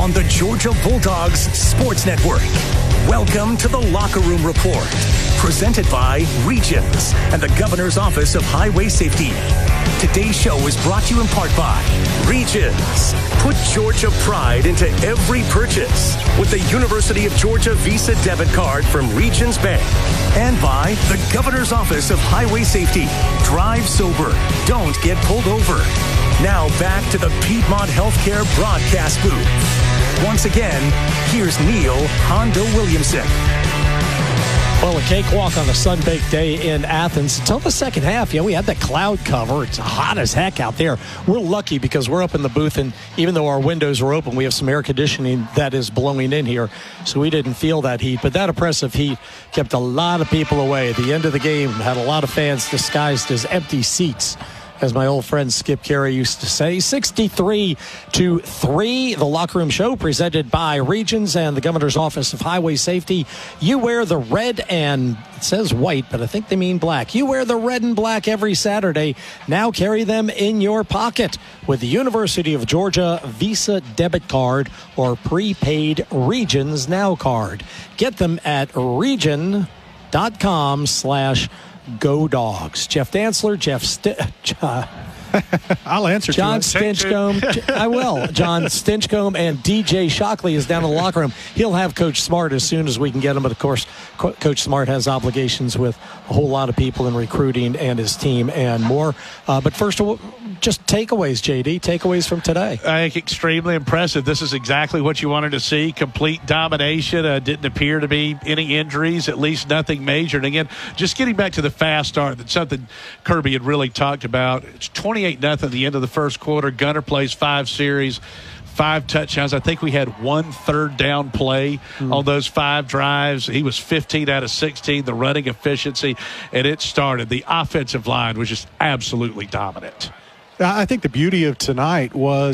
on the Georgia Bulldogs Sports Network. Welcome to the Locker Room Report, presented by Regions and the Governor's Office of Highway Safety. Today's show is brought to you in part by Regions. Put Georgia pride into every purchase with the University of Georgia Visa debit card from Regions Bank. And by the Governor's Office of Highway Safety. Drive sober. Don't get pulled over. Now back to the Piedmont Healthcare broadcast booth. Once again, here's Neil Hondo Williamson. Well, a cakewalk on a sun-baked day in Athens until the second half. Yeah, we had that cloud cover. It's hot as heck out there. We're lucky because we're up in the booth, and even though our windows are open, we have some air conditioning that is blowing in here, so we didn't feel that heat. But that oppressive heat kept a lot of people away. At the end of the game, had a lot of fans disguised as empty seats, as my old friend Skip Carey used to say. 63-3, the Locker Room Show presented by Regions and the Governor's Office of Highway Safety. You wear the red and, it says white, but I think they mean black. You wear the red and black every Saturday. Now carry them in your pocket with the University of Georgia Visa debit card or prepaid Regions Now card. Get them at region.com/Go Dogs. Jeff Dantzler, I'll answer John to Stinchcomb. I will. John Stinchcomb and DJ Shockley is down in the locker room. He'll have Coach Smart as soon as we can get him. But, of course, Coach Smart has obligations with a whole lot of people in recruiting and his team and more. But first of all, just takeaways, JD, takeaways from today. I think extremely impressive. This is exactly what you wanted to see. Complete domination. Didn't appear to be any injuries, at least nothing major. And, again, just getting back to the fast start, that's something Kirby had really talked about. It's 28-0 at the end of the first quarter. Gunner plays 5 series, 5 touchdowns. I think we had 1 third down play on those 5 drives. He was 15 out of 16, the running efficiency, and it started. The offensive line was just absolutely dominant. I think the beauty of today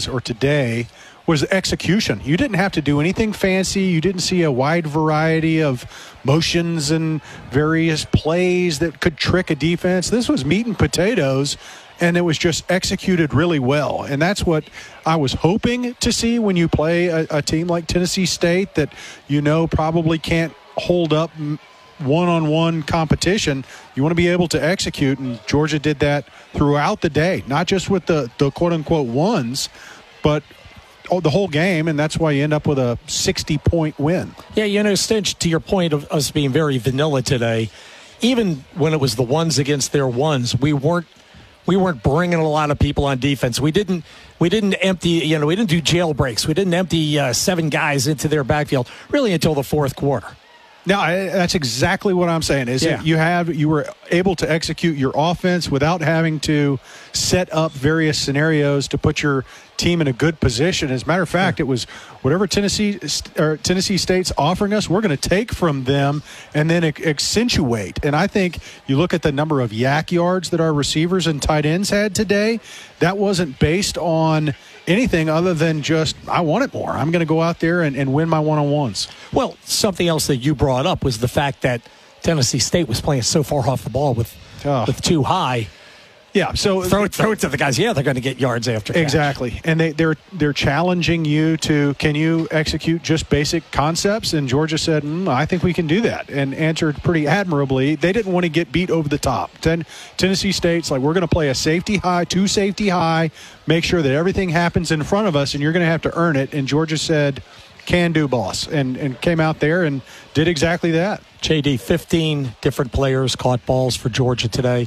was execution. You didn't have to do anything fancy. You didn't see a wide variety of motions and various plays that could trick a defense. This was meat and potatoes, and it was just executed really well. And that's what I was hoping to see when you play a team like Tennessee State that probably can't hold up one-on-one competition. You want to be able to execute, and Georgia did that throughout the day, not just with the quote-unquote ones, but the whole game, and that's why you end up with a 60-point win. Yeah, Stinch, to your point of us being very vanilla today, even when it was the ones against their ones, we weren't bringing a lot of people on defense. We didn't empty, we didn't do jailbreaks. We didn't empty 7 guys into their backfield really until the fourth quarter. No, that's exactly what I'm saying. You were able to execute your offense without having to set up various scenarios to put your team in a good position. As a matter of fact, it was whatever Tennessee State's offering us, we're going to take from them and then accentuate. And I think you look at the number of yak yards that our receivers and tight ends had today, that wasn't based on anything other than just, I want it more. I'm going to go out there and win my one-on-ones. Well, something else that you brought up was the fact that Tennessee State was playing so far off the ball with too high. Yeah, so throw it to the guys. Yeah, they're going to get yards after catch. Exactly, and they're challenging you to, can you execute just basic concepts? And Georgia said, I think we can do that, and answered pretty admirably. They didn't want to get beat over the top. Tennessee State's like, we're going to play a safety high, 2 safety high, make sure that everything happens in front of us, and you're going to have to earn it. And Georgia said, can do, boss, and came out there and did exactly that. JD, 15 different players caught balls for Georgia today.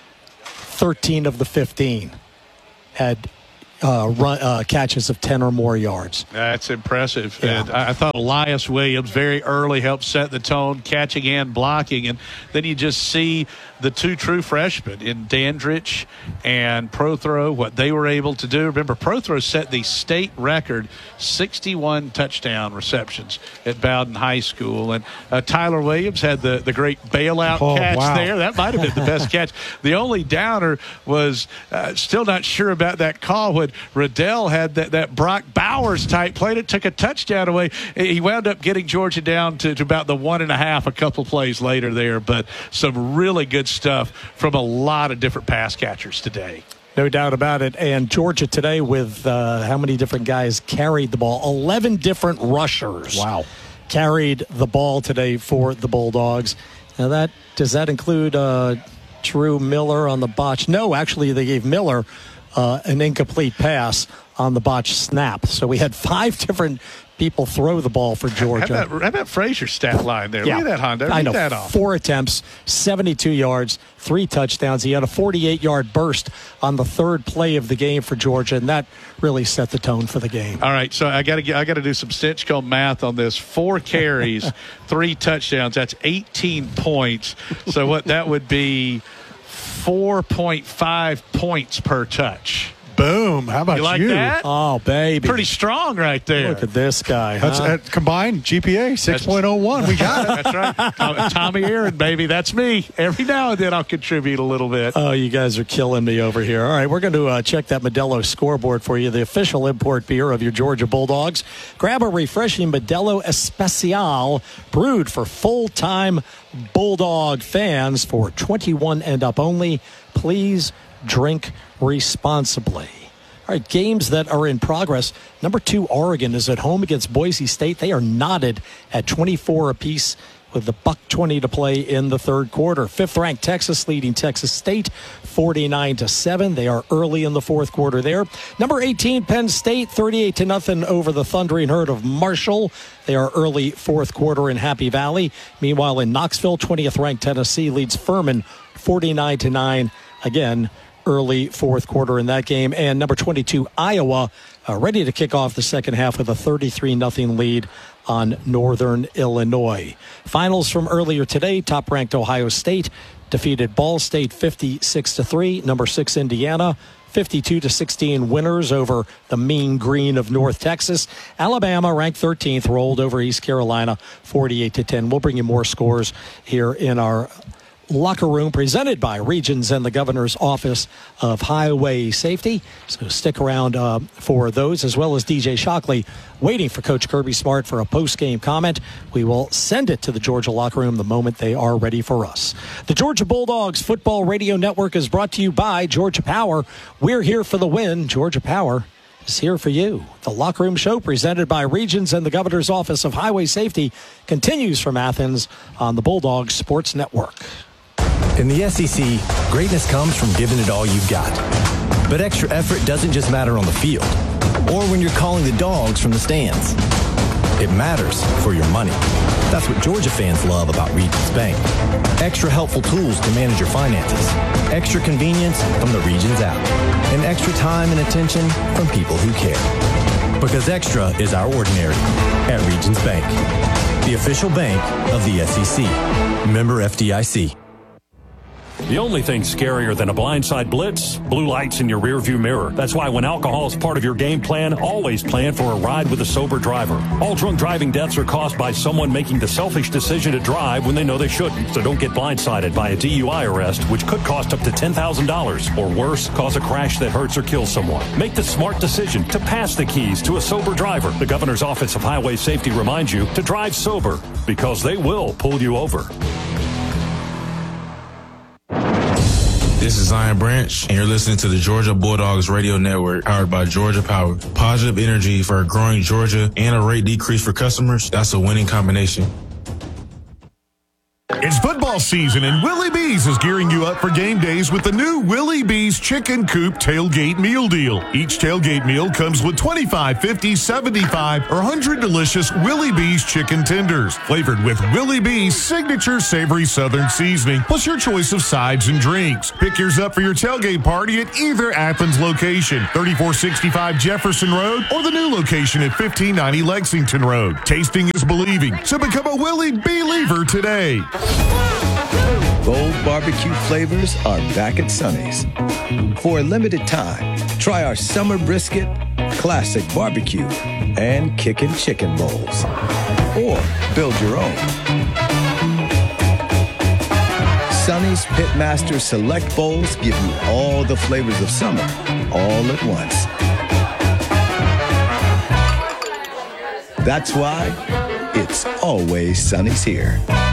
13 of the 15 had catches of 10 or more yards. That's impressive. Yeah. And I thought Elias Williams very early helped set the tone, catching and blocking. And then you just see the 2 true freshmen in Dandridge and Prothro, what they were able to do. Remember, Prothro set the state record 61 touchdown receptions at Bowdoin High School. And Tyler Williams had the great bailout catch there. That might have been the best catch. The only downer was still not sure about that call when Riddell had that Brock Bowers type play that took a touchdown away. He wound up getting Georgia down to about the 1.5 a couple plays later there. But some really good stuff from a lot of different pass catchers today. No doubt about it. And Georgia today with how many different guys carried the ball? 11 different rushers. Wow. Carried the ball today for the Bulldogs. Now, does that include Drew Miller on the botch? No, actually, they gave Miller an incomplete pass on the botched snap. So we had 5 different people throw the ball for Georgia. How about Frazier's stat line there? Yeah. Look at that, Hondo. I know. That off. 4 attempts, 72 yards, 3 touchdowns. He had a 48-yard burst on the 3rd play of the game for Georgia, and that really set the tone for the game. All right, so I got to do some Stinchcomb math on this. 4 carries, 3 touchdowns. That's 18 points. So what that would be 4.5 points per touch. Boom. How about You like that? Oh, baby. Pretty strong right there. Look at this guy. That's combined GPA 6.01. We got it. That's right. Tommy Aaron, baby. That's me. Every now and then I'll contribute a little bit. Oh, you guys are killing me over here. All right, we're going to check that Modelo scoreboard for you, the official import beer of your Georgia Bulldogs. Grab a refreshing Modelo Especial brewed for full-time Bulldog fans for 21 and up only. Please drink responsibly. All right, games that are in progress. Number 2, Oregon is at home against Boise State. They are knotted at 24 apiece with the $1:20 to play in the 3rd quarter. 5th-ranked Texas leading Texas State 49-7. They are early in the 4th quarter there. Number 18, Penn State 38-0 over the Thundering Herd of Marshall. They are early 4th quarter in Happy Valley. Meanwhile, in Knoxville, 20th-ranked Tennessee leads Furman 49-9. Again, early 4th quarter in that game. And number 22, Iowa, ready to kick off the second half with a 33-0 lead on Northern Illinois. Finals from earlier today, top-ranked Ohio State defeated Ball State 56-3. Number 6, Indiana, 52-16 winners over the Mean Green of North Texas. Alabama, ranked 13th, rolled over East Carolina 48-10. We'll bring you more scores here in our locker room presented by Regions and the Governor's Office of Highway Safety. So stick around for those, as well as DJ Shockley waiting for Coach Kirby Smart for a post-game comment. We will send it to the Georgia locker room the moment they are ready for us. The Georgia Bulldogs Football Radio Network is brought to you by Georgia Power. We're here for the win. Georgia Power is here for you. The Locker Room Show, presented by Regions and the Governor's Office of Highway Safety, continues from Athens on the Bulldogs Sports Network. In the SEC, greatness comes from giving it all you've got. But extra effort doesn't just matter on the field or when you're calling the dogs from the stands. It matters for your money. That's what Georgia fans love about Regions Bank. Extra helpful tools to manage your finances. Extra convenience from the Regions app. And extra time and attention from people who care. Because extra is our ordinary at Regions Bank, the official bank of the SEC. Member FDIC. The only thing scarier than a blindside blitz, blue lights in your rearview mirror. That's why when alcohol is part of your game plan, always plan for a ride with a sober driver. All drunk driving deaths are caused by someone making the selfish decision to drive when they know they shouldn't. So don't get blindsided by a DUI arrest, which could cost up to $10,000, or worse, cause a crash that hurts or kills someone. Make the smart decision to pass the keys to a sober driver. The Governor's Office of Highway Safety reminds you to drive sober, because they will pull you over. This is Zion Branch, and you're listening to the Georgia Bulldogs Radio Network, powered by Georgia Power. Positive energy for a growing Georgia and a rate decrease for customers. That's a winning combination. It's football season, and Willie B's is gearing you up for game days with the new Willie B's Chicken Coop Tailgate Meal Deal. Each tailgate meal comes with 25, 50, 75, or 100 delicious Willie B's chicken tenders, flavored with Willie B's signature savory Southern seasoning, plus your choice of sides and drinks. Pick yours up for your tailgate party at either Athens location, 3465 Jefferson Road, or the new location at 1590 Lexington Road. Tasting is believing, so become a Willie B-lever today. Bold barbecue flavors are back at Sonny's. For a limited time, try our summer brisket, classic barbecue, and kickin' chicken bowls. Or build your own. Sonny's Pitmaster Select Bowls give you all the flavors of summer, all at once. That's why it's always Sonny's here.